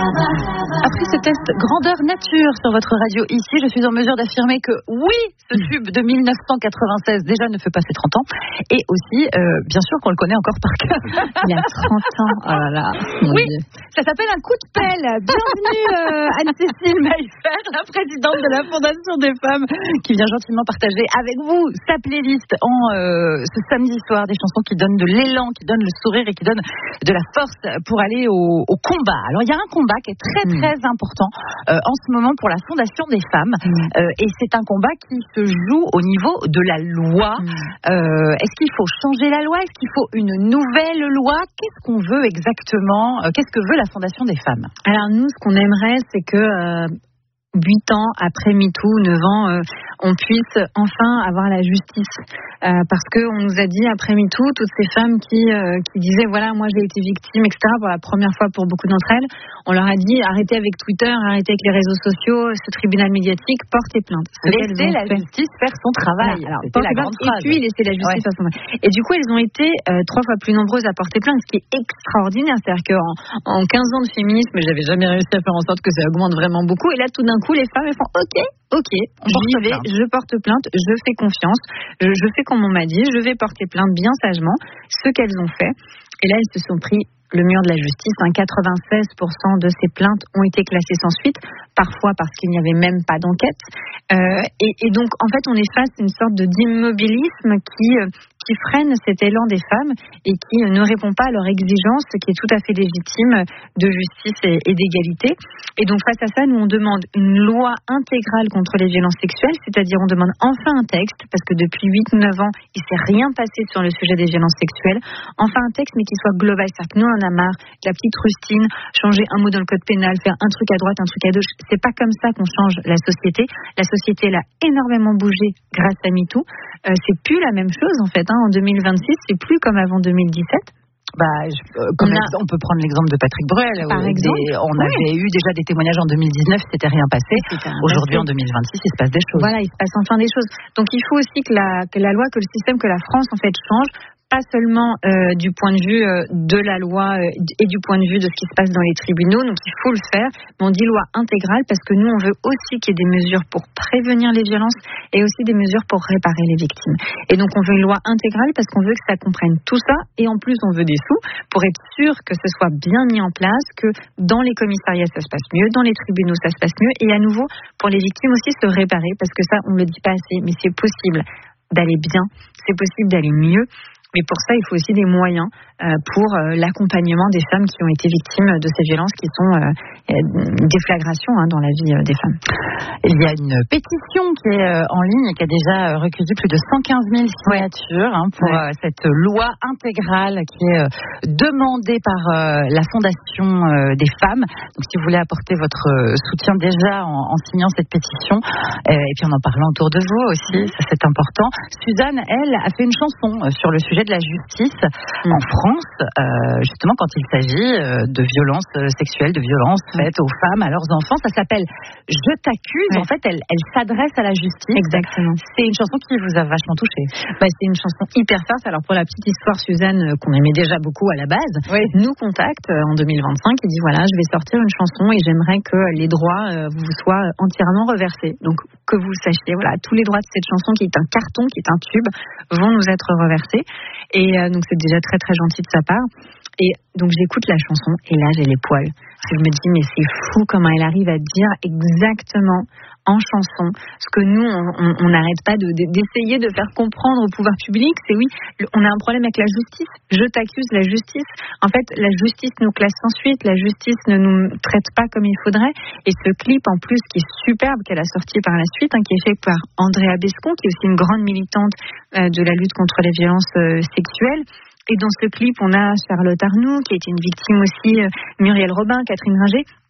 Après ce test grandeur nature sur votre radio ici, je suis en mesure d'affirmer que oui, ce tube de 1996 déjà ne fait pas ses 30 ans. Et aussi, bien sûr qu'on le connaît encore par cœur. Il y a 30 ans. Oh là là. Oui, ça s'appelle un coup de pelle. Bienvenue Anne-Cécile Maillefer, la présidente de la Fondation des femmes, qui vient gentiment partager avec vous sa playlist en ce samedi soir, des chansons qui donnent de l'élan, qui donnent le sourire et qui donnent de la force pour aller au combat. Alors il y a un combat qui est très important en ce moment pour la Fondation des femmes et c'est un combat qui se joue au niveau de la loi. Est-ce qu'il faut changer la loi? Est-ce qu'il faut une nouvelle loi? Qu'est-ce qu'on veut exactement? Qu'est-ce que veut la Fondation des femmes? Alors nous, ce qu'on aimerait, c'est que 8 ans après MeToo, 9 ans, on puisse enfin avoir la justice. Parce qu'on nous a dit, après MeToo, toutes ces femmes qui disaient, voilà, moi j'ai été victime, etc., pour la première fois pour beaucoup d'entre elles, on leur a dit, arrêtez avec Twitter, arrêtez avec les réseaux sociaux, ce tribunal médiatique, portez plainte. Laissez la justice faire son travail. Voilà, alors, c'était la grande phrase. Et puis, laissez la justice faire son travail. Et du coup, elles ont été 3 fois plus nombreuses à porter plainte, ce qui est extraordinaire. C'est-à-dire qu'en 15 ans de féminisme, j'avais jamais réussi à faire en sorte que ça augmente vraiment beaucoup. Et là, tout d'un coup, les femmes, elles font OK, j'y vais, je porte plainte, je fais confiance, je fais comme on m'a dit, je vais porter plainte bien sagement, ce qu'elles ont fait. Et là, elles se sont pris le mur de la justice. 96% de ces plaintes ont été classées sans suite, parfois parce qu'il n'y avait même pas d'enquête. Et donc, en fait, on est face à une sorte d'immobilisme qui freine cet élan des femmes et qui ne répond pas à leur exigence, qui est tout à fait légitime, de justice et d'égalité. Et donc, face à ça, nous, on demande une loi intégrale contre les violences sexuelles, c'est-à-dire on demande enfin un texte, parce que depuis 8 ou 9 ans, il ne s'est rien passé sur le sujet des violences sexuelles. Enfin un texte, mais qui soit global. C'est-à-dire que nous, on en a marre de la petite rustine, changer un mot dans le code pénal, faire un truc à droite, un truc à gauche. C'est pas comme ça qu'on change la société. La société, elle a énormément bougé grâce à MeToo. C'est plus la même chose, en fait. En 2026, c'est plus comme avant 2017. On peut prendre l'exemple de Patrick Bruel. Par exemple, on avait eu déjà des témoignages en 2019, c'était rien passé. Aujourd'hui, en 2026, il se passe des choses. Voilà, il se passe enfin des choses. Donc, il faut aussi que la loi, que le système, que la France, en fait, change. Pas seulement du point de vue de la loi et du point de vue de ce qui se passe dans les tribunaux, donc il faut le faire, mais on dit loi intégrale parce que nous on veut aussi qu'il y ait des mesures pour prévenir les violences et aussi des mesures pour réparer les victimes. Et donc on veut une loi intégrale parce qu'on veut que ça comprenne tout ça et en plus on veut des sous pour être sûr que ce soit bien mis en place, que dans les commissariats ça se passe mieux, dans les tribunaux ça se passe mieux et à nouveau pour les victimes aussi se réparer parce que ça on ne le dit pas assez, mais c'est possible d'aller bien, c'est possible d'aller mieux. Mais pour ça, il faut aussi des moyens pour l'accompagnement des femmes qui ont été victimes de ces violences qui sont des flagrations dans la vie des femmes. Il y a une pétition qui est en ligne et qui a déjà recueilli plus de 115 000 signatures pour cette loi intégrale qui est demandée par la Fondation des femmes. Donc si vous voulez apporter votre soutien déjà en signant cette pétition et puis en parlant autour de vous aussi, ça c'est important. Suzanne, elle, a fait une chanson sur le sujet de la justice en France, justement quand il s'agit de violences sexuelles, de violences faites aux femmes, à leurs enfants. Ça s'appelle Je t'accuse. En fait, elle s'adresse à la justice. Exactement. C'est une chanson qui vous a vachement touché. C'est une chanson hyper forte. Alors pour la petite histoire, Suzanne, qu'on aimait déjà beaucoup à la base, nous contacte en 2025 et dit voilà, je vais sortir une chanson et j'aimerais que les droits vous soient entièrement reversés. Donc que vous sachiez, voilà, tous les droits de cette chanson qui est un carton, qui est un tube, vont nous être reversés. Et donc c'est déjà très très gentil de sa part. Et donc j'écoute la chanson et là j'ai les poils. Je me dis mais c'est fou comment elle arrive à dire exactement en chanson ce que nous on n'arrête pas d'essayer de faire comprendre au pouvoir public. C'est oui, on a un problème avec la justice. Je t'accuse, la justice. En fait, la justice nous classe sans suite. La justice ne nous traite pas comme il faudrait. Et ce clip en plus qui est superbe qu'elle a sorti par la suite, qui est fait par Andrea Bescon, qui est aussi une grande militante de la lutte contre les violences sexuelles. Et dans ce clip, on a Charlotte Arnoux, qui a été une victime aussi, Muriel Robin, Catherine Ringer.